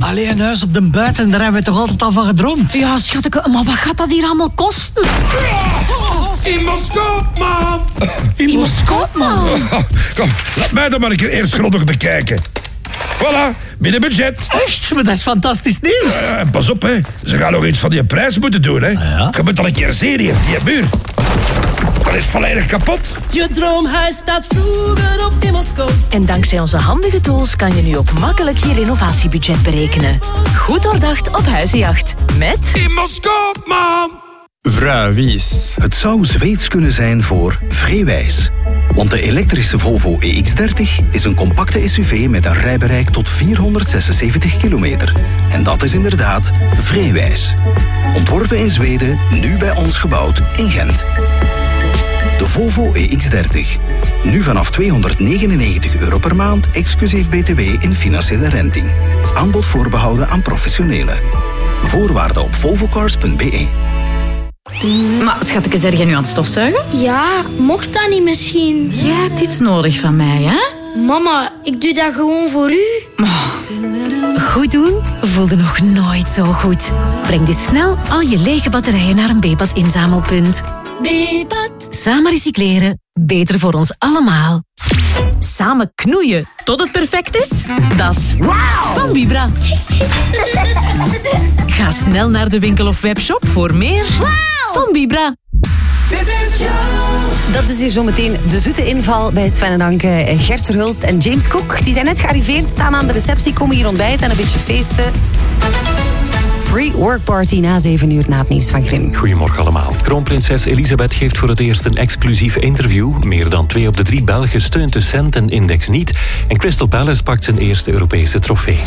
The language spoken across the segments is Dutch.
Allee, een huis op de buiten, daar hebben we toch altijd al van gedroomd? Ja, schatje, maar wat gaat dat hier allemaal kosten? Imoscoop, man! Imoscoop, man! Kom, laat mij dan maar een keer eerst grondig te kijken. Voilà, binnen budget. Echt? Maar dat is fantastisch nieuws. En pas op, hè. Ze gaan nog iets van die prijs moeten doen, hè. Ja? Je moet al een keer zien hier, die muur. Dat is volledig kapot. Je droomhuis staat vroeger op Imoscoop. En dankzij onze handige tools kan je nu ook makkelijk je renovatiebudget berekenen. Goed doordacht op huizenjacht. Met Imoscoop, man! Vrijwijs. Het zou Zweeds kunnen zijn voor Vreewijs. Want de elektrische Volvo EX30 is een compacte SUV met een rijbereik tot 476 kilometer. En dat is inderdaad Vreewijs. Ontworpen in Zweden, nu bij ons gebouwd in Gent. De Volvo EX30. Nu vanaf €299 per maand, exclusief BTW in financiële renting. Aanbod voorbehouden aan professionelen. Voorwaarden op volvocars.be. Maar schatje, zeg jij nu aan het stofzuigen? Ja, mocht dat niet misschien? Jij hebt iets nodig van mij, hè? Mama, ik doe dat gewoon voor u. Goed doen voelde nog nooit zo goed. Breng dus snel al je lege batterijen naar een Bepat inzamelpunt. Bepat. Samen recycleren, beter voor ons allemaal. Samen knoeien tot het perfect is? Dat is van Vibra. Ga snel naar de winkel of webshop voor meer van Vibra. Dat is hier zometeen de zoete inval bij Sven en Anke. Gert Verhulst en James Cook, die zijn net gearriveerd, staan aan de receptie, komen hier ontbijten en een beetje feesten. Pre-workparty na 7 uur na het nieuws van Grim. Goedemorgen allemaal. Kroonprinses Elisabeth geeft voor het eerst een exclusief interview. Meer dan 2 op de 3 Belgen steunt de Centen-index niet. En Crystal Palace pakt zijn eerste Europese trofee.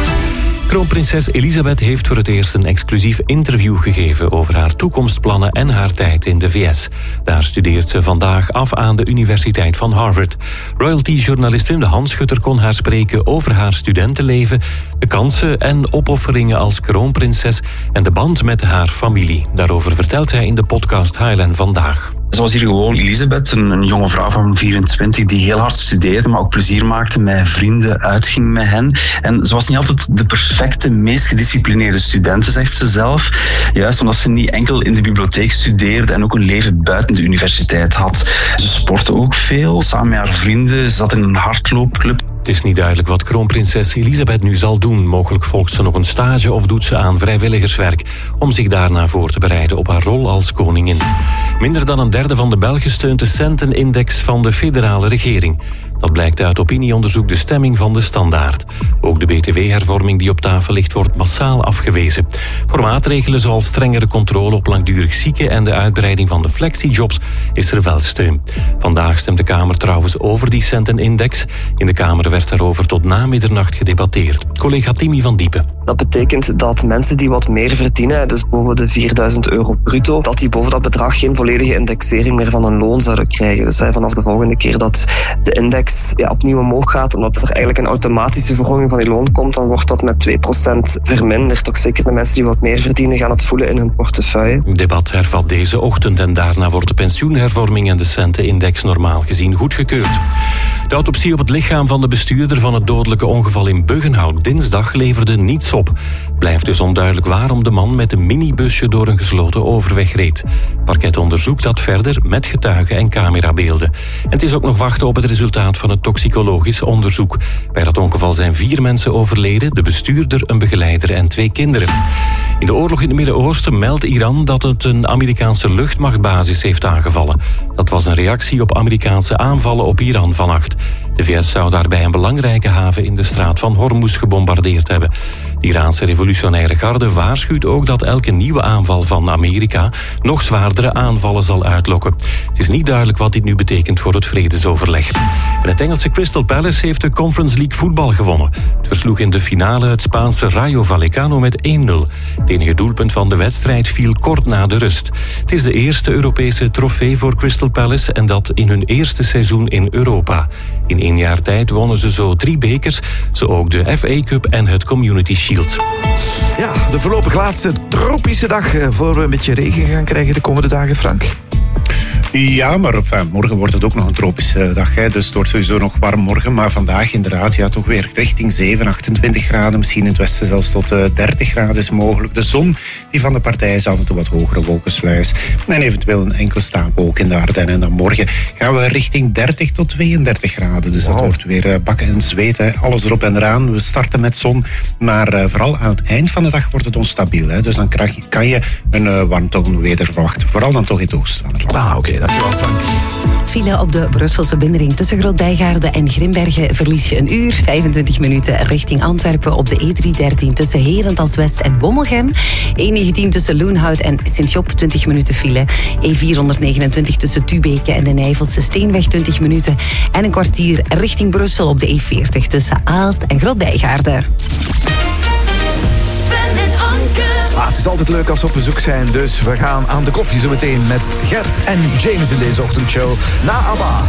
Kroonprinses Elisabeth heeft voor het eerst een exclusief interview gegeven over haar toekomstplannen en haar tijd in de VS. Daar studeert ze vandaag af aan de Universiteit van Harvard. Royalty-journalist Wim de Hanschutter kon haar spreken over haar studentenleven, de kansen en opofferingen als kroonprinses en de band met haar familie. Daarover vertelt hij in de podcast Highland vandaag. Ze was hier gewoon Elisabeth, een jonge vrouw van 24 die heel hard studeerde, maar ook plezier maakte met vrienden, uitging met hen. En ze was niet altijd de perfecte, meest gedisciplineerde studente, zegt ze zelf. Juist omdat ze niet enkel in de bibliotheek studeerde en ook een leven buiten de universiteit had. Ze sportte ook veel, samen met haar vrienden. Ze zat in een hardloopclub. Het is niet duidelijk wat kroonprinses Elisabeth nu zal doen. Mogelijk volgt ze nog een stage of doet ze aan vrijwilligerswerk om zich daarna voor te bereiden op haar rol als koningin. Minder dan een derde van de Belgen steunt de Centen-index van de federale regering. Dat blijkt uit opinieonderzoek De Stemming van De Standaard. Ook de BTW-hervorming die op tafel ligt wordt massaal afgewezen. Voor maatregelen zoals strengere controle op langdurig zieken en de uitbreiding van de flexijobs is er wel steun. Vandaag stemt de Kamer trouwens over die Centen-index. In de Kamer werd erover tot na middernacht gedebatteerd. Collega Timmy van Diepen. Dat betekent dat mensen die wat meer verdienen, dus boven de €4.000 bruto, dat die boven dat bedrag geen volledige indexering meer van hun loon zouden krijgen. Dus vanaf de volgende keer dat de index opnieuw omhoog gaat, omdat er eigenlijk een automatische verhoging van die loon komt, dan wordt dat met 2% verminderd. Ook zeker de mensen die wat meer verdienen gaan het voelen in hun portefeuille. Het debat hervat deze ochtend en daarna wordt de pensioenhervorming en de Centen-index normaal gezien goedgekeurd. De autopsie op het lichaam van de bestuurder van het dodelijke ongeval in Buggenhout dinsdag leverde niets op. Blijft dus onduidelijk waarom de man met een minibusje door een gesloten overweg reed. Parket onderzoekt dat verder met getuigen en camerabeelden. En het is ook nog wachten op het resultaat van het toxicologisch onderzoek. Bij dat ongeval zijn 4 mensen overleden, de bestuurder, een begeleider en 2 kinderen. In de oorlog in het Midden-Oosten meldt Iran dat het een Amerikaanse luchtmachtbasis heeft aangevallen. Dat was een reactie op Amerikaanse aanvallen op Iran vannacht. De VS zou daarbij een belangrijke haven in de straat van Hormuz gebombardeerd hebben. De Iraanse revolutionaire garde waarschuwt ook dat elke nieuwe aanval van Amerika nog zwaardere aanvallen zal uitlokken. Het is niet duidelijk wat dit nu betekent voor het vredesoverleg. En het Engelse Crystal Palace heeft de Conference League voetbal gewonnen. Het versloeg in de finale het Spaanse Rayo Vallecano met 1-0. Het enige doelpunt van de wedstrijd viel kort na de rust. Het is de eerste Europese trofee voor Crystal Palace en dat in hun eerste seizoen in Europa. In 1 jaar tijd wonnen ze zo 3 bekers, zo ook de FA Cup en het Community Shield. Ja, de voorlopig laatste tropische dag voor we een beetje regen gaan krijgen de komende dagen, Frank. Ja, maar morgen wordt het ook nog een tropische dag. Hè. Dus het wordt sowieso nog warm morgen. Maar vandaag inderdaad toch weer richting 7, 28 graden. Misschien in het westen zelfs tot 30 graden is mogelijk. De zon die van de partij is af en toe wat hogere wolkensluis. En eventueel een enkele stapel ook in de Ardennen. En dan morgen gaan we richting 30 tot 32 graden. Dus dat wordt weer bakken en zweten. Alles erop en eraan. We starten met zon. Maar vooral aan het eind van de dag wordt het onstabiel. Hè. Dus dan kan je een warmtongweder verwachten. Vooral dan toch in het oosten van het land. Oké, dankjewel Frank. File op de Brusselse bindering tussen Groot-Bijgaarden en Grimbergen verlies je een uur. 25 minuten richting Antwerpen op de E313 tussen Herentals West en Bommelgem. E19 tussen Loenhout en Sint-Job, 20 minuten file. E429 tussen Tubeke en de Nijvelse Steenweg, 20 minuten. En een kwartier richting Brussel op de E40 tussen Aalst en Groot-Bijgaarden. Het is altijd leuk als we op bezoek zijn, dus we gaan aan de koffie zo meteen met Gert en James in deze ochtendshow. Na ABBA.